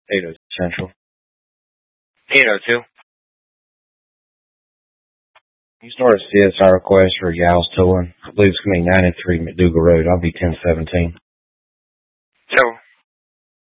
802 Central. 802. You started a CSI request for Gals Towing. I believe it's going to be 93 McDougal Road. I'll be 1017.